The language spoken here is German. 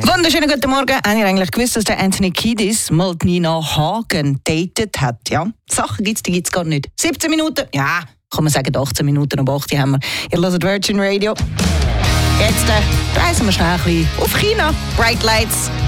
Wunderschönen guten Morgen. Habt ihr eigentlich gewusst, dass der Anthony Kiedis mal Nina Hagen datet hat? Ja, Sachen gibt's, die gibt's gar nicht. 17 Minuten, ja, kann man sagen, 18 Minuten ab 8 haben wir. Ihr hört Virgin Radio. Jetzt reisen wir schnell ein bisschen auf China. Bright Lights.